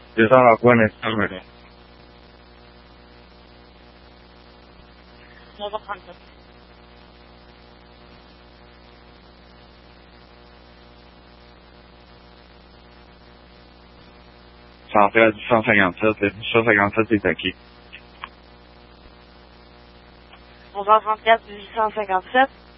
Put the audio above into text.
Descends la voie, l'instant, je me viens. 9h37. C'est entré à 1857, le 1857 est acquis. 11h34, 1857.